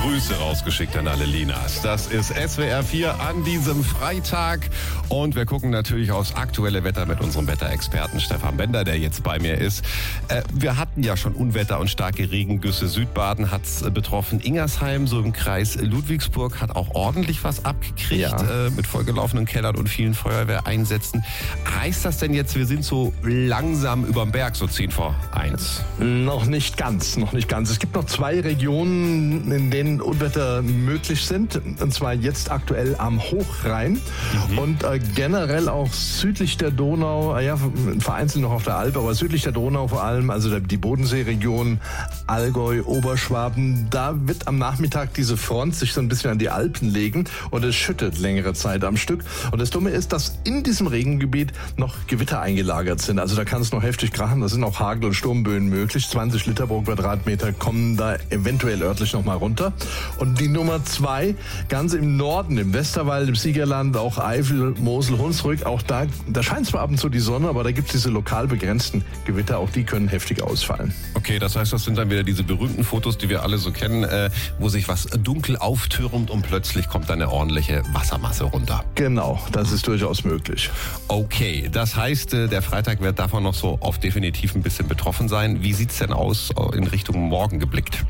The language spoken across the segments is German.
Grüße rausgeschickt an alle Linas. Das ist SWR 4 an diesem Freitag. Und wir gucken natürlich aufs aktuelle Wetter mit unserem Wetterexperten Stefan Bender, der jetzt bei mir ist. Wir hatten ja schon Unwetter und starke Regengüsse. Südbaden hat's betroffen. Ingersheim, so im Kreis Ludwigsburg, hat auch ordentlich was abgekriegt. Mit vollgelaufenen Kellern und vielen Feuerwehreinsätzen. Heißt das denn jetzt, wir sind so langsam überm Berg, so 10 vor 1? Noch nicht ganz. Es gibt noch 2 Regionen, in denen Unwetter möglich sind. Und zwar jetzt aktuell am Hochrhein und generell auch südlich der Donau, vereinzelt noch auf der Alp, aber südlich der Donau vor allem, also die Bodenseeregion, Allgäu, Oberschwaben. Da wird am Nachmittag diese Front sich so ein bisschen an die Alpen legen und es schüttet längere Zeit am Stück. Und das Dumme ist, dass in diesem Regengebiet noch Gewitter eingelagert sind. Also da kann es noch heftig krachen. Da sind auch Hagel- und Sturmböen möglich. 20 Liter pro Quadratmeter kommen da eventuell örtlich noch mal runter. Und die Nummer 2, ganz im Norden, im Westerwald, im Siegerland, auch Eifel, Mosel, Hunsrück, auch da scheint zwar ab und zu die Sonne, aber da gibt es diese lokal begrenzten Gewitter, auch die können heftig ausfallen. Okay, das heißt, das sind dann wieder diese berühmten Fotos, die wir alle so kennen, wo sich was dunkel auftürmt und plötzlich kommt dann eine ordentliche Wassermasse runter. Genau, das ist durchaus möglich. Okay, das heißt, der Freitag wird davon noch so auf definitiv ein bisschen betroffen sein. Wie sieht's denn aus in Richtung morgen geblickt?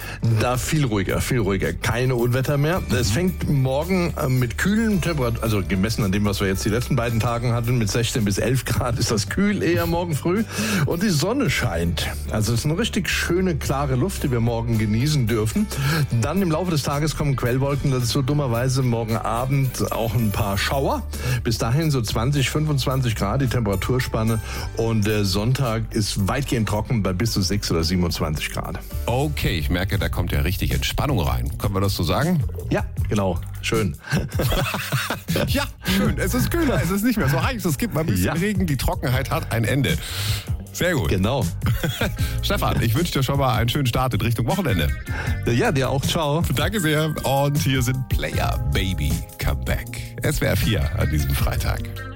Da viel ruhiger. Keine Unwetter mehr. Es fängt morgen mit kühlen Temperaturen, also gemessen an dem, was wir jetzt die letzten beiden Tagen hatten, mit 16 bis 11 Grad ist das kühl eher morgen früh. Und die Sonne scheint. Also es ist eine richtig schöne, klare Luft, die wir morgen genießen dürfen. Dann im Laufe des Tages kommen Quellwolken dazu. Dummerweise morgen Abend auch ein paar Schauer. Bis dahin so 20, 25 Grad die Temperaturspanne. Und der Sonntag ist weitgehend trocken bei bis zu 6 oder 27 Grad. Okay, ich merke, da kommt ja richtig Entspannung rein. Können wir das so sagen? Ja, genau. Schön. Ja, schön. Es ist kühler, es ist nicht mehr so heiß. Es gibt mal ein bisschen Regen. Die Trockenheit hat ein Ende. Sehr gut. Genau. Stefan, ich wünsche dir schon mal einen schönen Start in Richtung Wochenende. Ja, dir auch. Ciao. Danke sehr. Und hier sind Player Baby Come Back. SWR 4 an diesem Freitag.